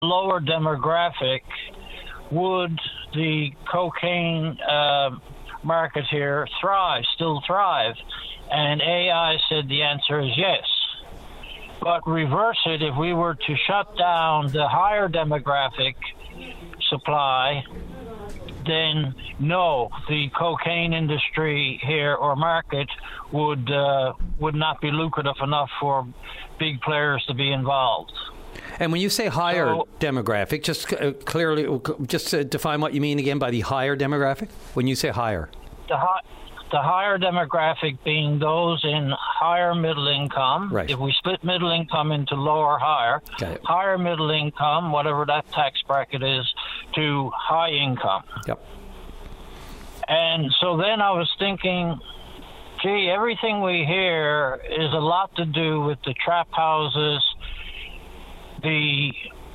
lower demographic, would the cocaine market here still thrive? And AI said the answer is yes. But reverse it, if we were to shut down the higher demographic supply, then no, the cocaine industry here or market would not be lucrative enough for big players to be involved. And when you say higher demographic, just clearly, define what you mean again by the higher demographic. When you say higher, the higher demographic being those in higher middle income. Right. If we split middle income into lower, higher middle income, whatever that tax bracket is, to high income. Yep. And so then I was thinking, gee, everything we hear is a lot to do with the trap houses, the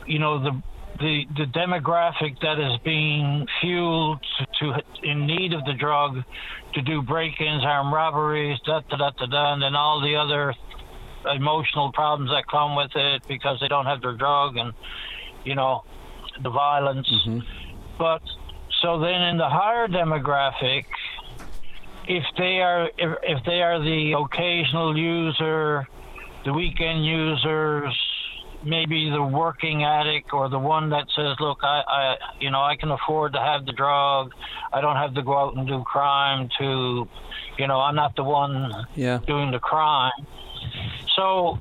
demographic that is being fueled to in need of the drug to do break-ins, armed robberies, and then all the other emotional problems that come with it because they don't have their drug and, the violence. Mm-hmm. But so then in the higher demographic, if they are the occasional user, the weekend users, maybe the working addict or the one that says, look, I can afford to have the drug. I don't have to go out and do crime I'm not the one doing the crime. So,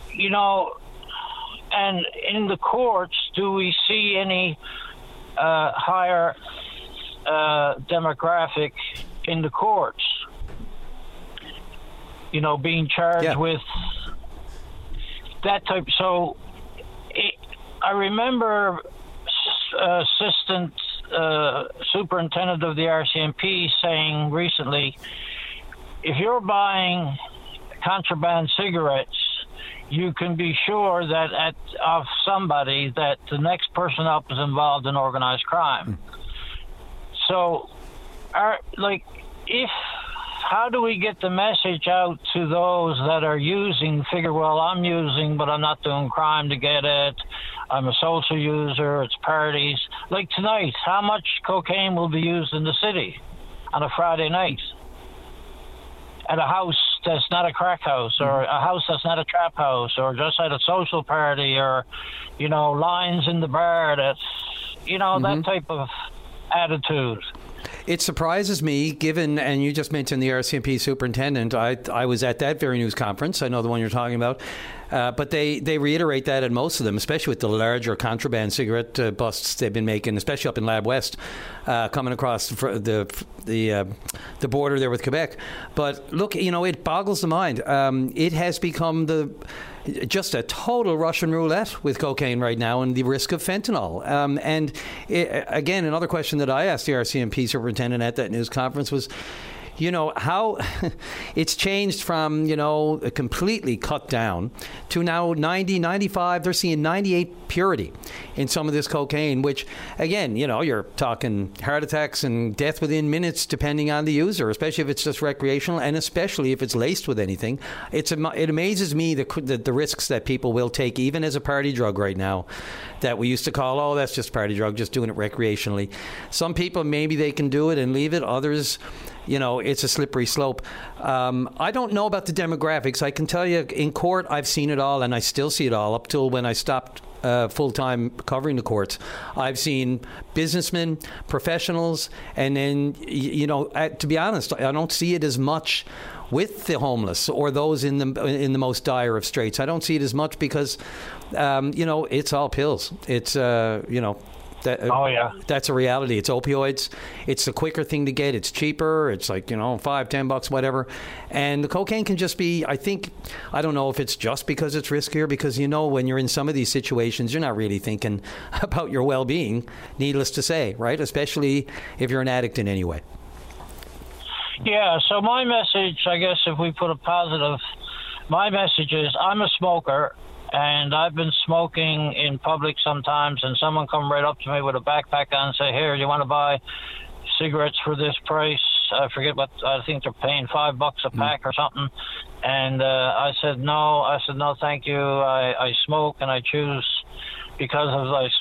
and in the courts, do we see any higher demographic in the courts, being charged with that type? So I remember Assistant Superintendent of the RCMP saying recently, if you're buying contraband cigarettes, you can be sure that of somebody that the next person up is involved in organized crime. So, how do we get the message out to those that are using, figure, well, I'm using, but I'm not doing crime to get it. I'm a social user. It's parties. Like tonight, how much cocaine will be used in the city on a Friday night? At a house that's not a crack house, or a house that's not a trap house, or just at a social party, or, lines in the bar, that's, that type of attitude. It surprises me, given, and you just mentioned the RCMP superintendent. I was at that very news conference. I know the one you're talking about. But they reiterate that at most of them, especially with the larger contraband cigarette busts they've been making, especially up in Lab West, coming across the border there with Quebec. But look, it boggles the mind. It has become just a total Russian roulette with cocaine right now, and the risk of fentanyl. Again, another question that I asked the RCMP superintendent at that news conference was, how it's changed from, completely cut down to now 90, 95, they're seeing 98 purity in some of this cocaine, which, again, you're talking heart attacks and death within minutes depending on the user, especially if it's just recreational and especially if it's laced with anything. It amazes me the risks that people will take, even as a party drug right now, that we used to call, that's just a party drug, just doing it recreationally. Some people, maybe they can do it and leave it. Others, it's a slippery slope. I don't know about the demographics. I can tell you in court, I've seen it all, and I still see it all up till when I stopped full-time covering the courts. I've seen businessmen, professionals, and then, to be honest, I don't see it as much with the homeless or those in the most dire of straits. I don't see it as much because, it's all pills. It's, that's a reality. It's opioids. It's the quicker thing to get. It's cheaper. It's like, $5-10, whatever. And the cocaine can just be, I don't know if it's just because it's riskier, because, when you're in some of these situations, you're not really thinking about your well-being, needless to say, right? Especially if you're an addict in any way. Yeah, so my message, I guess if we put a positive, my message is I'm a smoker. And I've been smoking in public sometimes, and someone come right up to me with a backpack on and say, here, you want to buy cigarettes for this price? I forget what, I think they're paying $5 a pack or something. And I said, no, thank you. I smoke and I choose, because of those